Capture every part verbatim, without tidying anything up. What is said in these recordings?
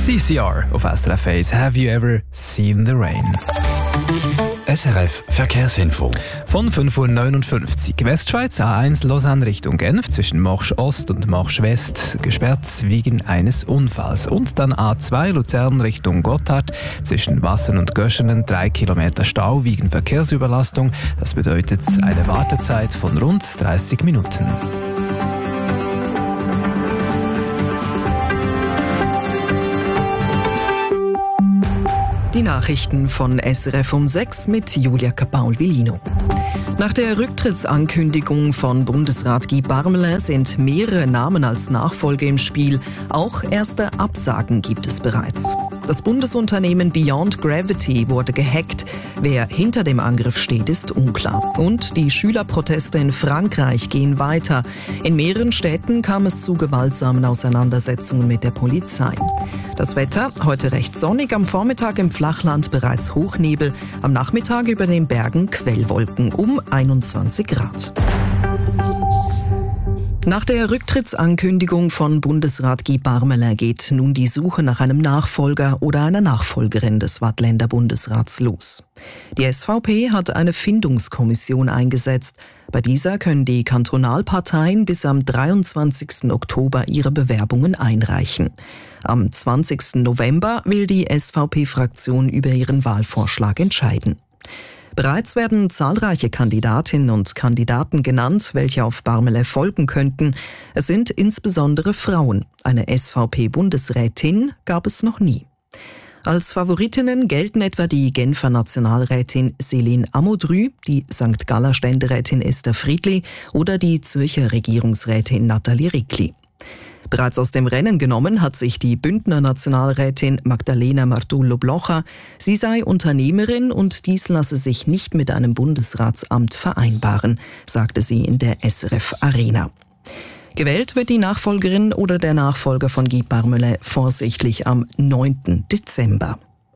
C C R auf S R F eins. Have you ever seen the rain? S R F Verkehrsinfo. Von fünf Uhr neunundfünfzig. Westschweiz A eins Lausanne Richtung Genf zwischen Marsch Ost und Marsch West gesperrt wegen eines Unfalls. Und dann A zwei Luzern Richtung Gotthard zwischen Wassen und Göschenen drei Kilometer Stau wegen Verkehrsüberlastung. Das bedeutet eine Wartezeit von rund dreißig Minuten. Die Nachrichten von S R F um sechs mit Julia Capaul-Villino. Nach der Rücktrittsankündigung von Bundesrat Guy Parmelin sind mehrere Namen als Nachfolger im Spiel. Auch erste Absagen gibt es bereits. Das Bundesunternehmen Beyond Gravity wurde gehackt. Wer hinter dem Angriff steht, ist unklar. Und die Schülerproteste in Frankreich gehen weiter. In mehreren Städten kam es zu gewaltsamen Auseinandersetzungen mit der Polizei. Das Wetter, heute recht sonnig, am Vormittag im Flachland bereits Hochnebel, am Nachmittag über den Bergen Quellwolken um einundzwanzig Grad. Nach der Rücktrittsankündigung von Bundesrat Guy Parmelin geht nun die Suche nach einem Nachfolger oder einer Nachfolgerin des Waadtländer Bundesrats los. Die S V P hat eine Findungskommission eingesetzt. Bei dieser können die Kantonalparteien bis am dreiundzwanzigsten Oktober ihre Bewerbungen einreichen. Am zwanzigsten November will die S V P-Fraktion über ihren Wahlvorschlag entscheiden. Bereits werden zahlreiche Kandidatinnen und Kandidaten genannt, welche auf Parmelin folgen könnten. Es sind insbesondere Frauen. Eine S V P-Bundesrätin gab es noch nie. Als Favoritinnen gelten etwa die Genfer Nationalrätin Céline Amodru, die Sankt Galler Ständerätin Esther Friedli oder die Zürcher Regierungsrätin Nathalie Rickli. Bereits aus dem Rennen genommen hat sich die Bündner Nationalrätin Magdalena Martullo-Blocher. Sie sei Unternehmerin und dies lasse sich nicht mit einem Bundesratsamt vereinbaren, sagte sie in der S R F Arena. Gewählt wird die Nachfolgerin oder der Nachfolger von Guy Parmelin voraussichtlich am neunten Dezember.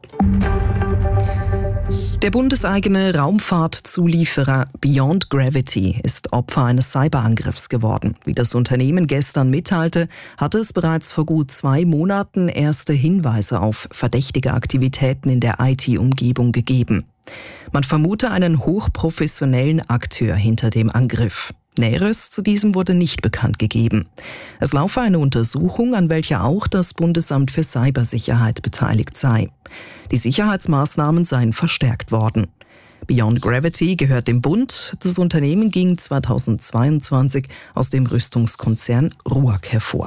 Der bundeseigene Raumfahrtzulieferer Beyond Gravity ist Opfer eines Cyberangriffs geworden. Wie das Unternehmen gestern mitteilte, hatte es bereits vor gut zwei Monaten erste Hinweise auf verdächtige Aktivitäten in der I T-Umgebung gegeben. Man vermute einen hochprofessionellen Akteur hinter dem Angriff. Näheres zu diesem wurde nicht bekannt gegeben. Es laufe eine Untersuchung, an welcher auch das Bundesamt für Cybersicherheit beteiligt sei. Die Sicherheitsmaßnahmen seien verstärkt worden. Beyond Gravity gehört dem Bund. Das Unternehmen ging zweitausendzweiundzwanzig aus dem Rüstungskonzern R U A C hervor.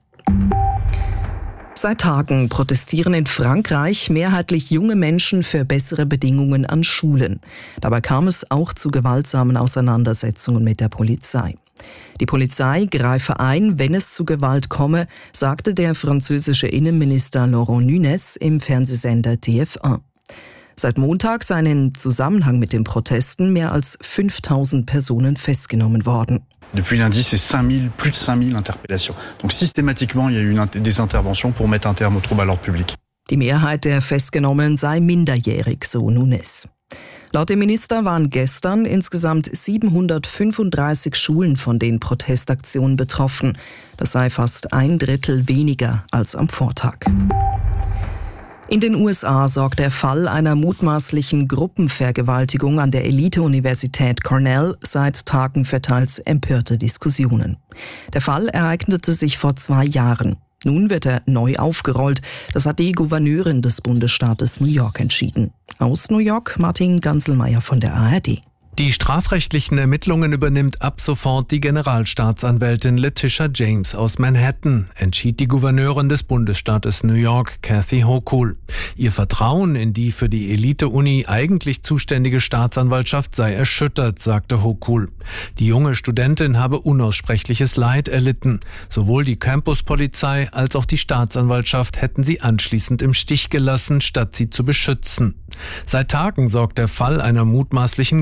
Seit Tagen protestieren in Frankreich mehrheitlich junge Menschen für bessere Bedingungen an Schulen. Dabei kam es auch zu gewaltsamen Auseinandersetzungen mit der Polizei. Die Polizei greife ein, wenn es zu Gewalt komme, sagte der französische Innenminister Laurent Nunez im Fernsehsender T F eins. Seit Montag seien im Zusammenhang mit den Protesten mehr als fünftausend Personen festgenommen worden. Depuis lundi, c'est cinq mille, plus de cinq mille Interpellations. Donc systématiquement, il y a eu des interventions pour mettre un terme au trouble à l'ordre public. Die Mehrheit der Festgenommenen sei minderjährig, so Nunes. Laut dem Minister waren gestern insgesamt siebenhundertfünfunddreißig Schulen von den Protestaktionen betroffen. Das sei fast ein Drittel weniger als am Vortag. In den U S A sorgt der Fall einer mutmaßlichen Gruppenvergewaltigung an der Elite-Universität Cornell seit Tagen für teils empörte Diskussionen. Der Fall ereignete sich vor zwei Jahren. Nun wird er neu aufgerollt. Das hat die Gouverneurin des Bundesstaates New York entschieden. Aus New York Martin Ganselmeier von der A R D. Die strafrechtlichen Ermittlungen übernimmt ab sofort die Generalstaatsanwältin Letitia James aus Manhattan, entschied die Gouverneurin des Bundesstaates New York, Kathy Hochul. Ihr Vertrauen in die für die Elite-Uni eigentlich zuständige Staatsanwaltschaft sei erschüttert, sagte Hochul. Die junge Studentin habe unaussprechliches Leid erlitten. Sowohl die Campuspolizei als auch die Staatsanwaltschaft hätten sie anschließend im Stich gelassen, statt sie zu beschützen. Seit Tagen sorgt der Fall einer mutmaßlichen Gruppenvergewaltigung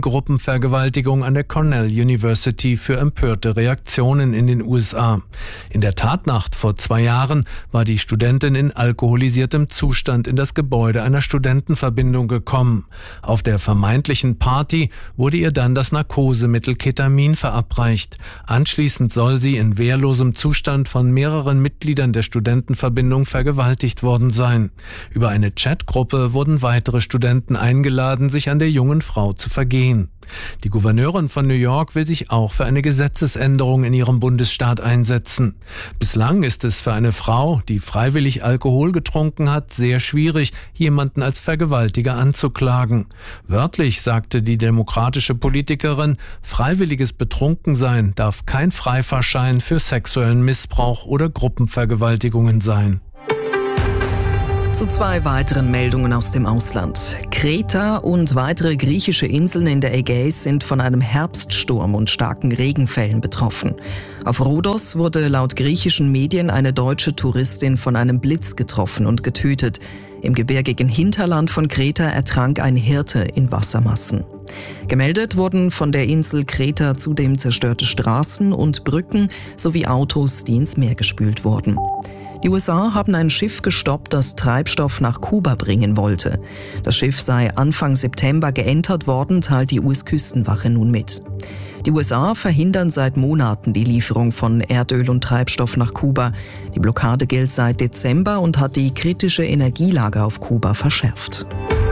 Gruppenvergewaltigung an der Cornell University für empörte Reaktionen in den U S A. In der Tatnacht vor zwei Jahren war die Studentin in alkoholisiertem Zustand in das Gebäude einer Studentenverbindung gekommen. Auf der vermeintlichen Party wurde ihr dann das Narkosemittel Ketamin verabreicht. Anschließend soll sie in wehrlosem Zustand von mehreren Mitgliedern der Studentenverbindung vergewaltigt worden sein. Über eine Chatgruppe wurden weitere Studenten eingeladen, sich an der jungen Frau zu vergehen. Die Gouverneurin von New York will sich auch für eine Gesetzesänderung in ihrem Bundesstaat einsetzen. Bislang ist es für eine Frau, die freiwillig Alkohol getrunken hat, sehr schwierig, jemanden als Vergewaltiger anzuklagen. Wörtlich sagte die demokratische Politikerin, freiwilliges Betrunkensein darf kein Freifahrschein für sexuellen Missbrauch oder Gruppenvergewaltigungen sein. Zu zwei weiteren Meldungen aus dem Ausland. Kreta und weitere griechische Inseln in der Ägäis sind von einem Herbststurm und starken Regenfällen betroffen. Auf Rhodos wurde laut griechischen Medien eine deutsche Touristin von einem Blitz getroffen und getötet. Im gebirgigen Hinterland von Kreta ertrank ein Hirte in Wassermassen. Gemeldet wurden von der Insel Kreta zudem zerstörte Straßen und Brücken sowie Autos, die ins Meer gespült wurden. Die U S A haben ein Schiff gestoppt, das Treibstoff nach Kuba bringen wollte. Das Schiff sei Anfang September geentert worden, teilt die U S-Küstenwache nun mit. Die U S A verhindern seit Monaten die Lieferung von Erdöl und Treibstoff nach Kuba. Die Blockade gilt seit Dezember und hat die kritische Energielage auf Kuba verschärft.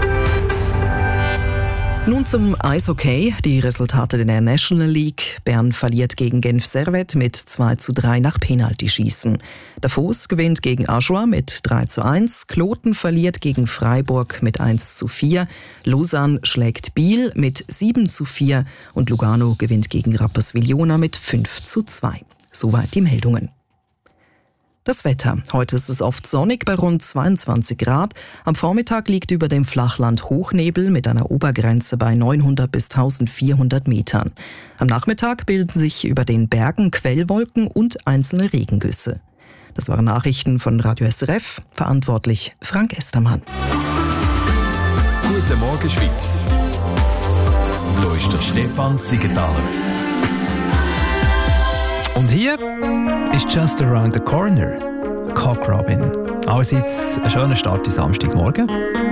Nun zum Eishockey. Die Resultate in der National League. Bern verliert gegen Genf Servette mit zwei zu drei nach Penaltyschießen. Davos gewinnt gegen Ajoie mit drei zu eins. Kloten verliert gegen Freiburg mit eins zu vier. Lausanne schlägt Biel mit sieben zu vier. Und Lugano gewinnt gegen Rapperswil-Jona mit fünf zu zwei. Soweit die Meldungen. Das Wetter. Heute ist es oft sonnig bei rund zweiundzwanzig Grad. Am Vormittag liegt über dem Flachland Hochnebel mit einer Obergrenze bei neunhundert bis eintausendvierhundert Metern. Am Nachmittag bilden sich über den Bergen Quellwolken und einzelne Regengüsse. Das waren Nachrichten von Radio S R F. Verantwortlich Frank Estermann. Guten Morgen, Schweiz. Hier ist der Stefan Siegenthaler. Und hier ist Just Around the Corner, Cock Robin. Allerseits ein schöner Start am Samstagmorgen.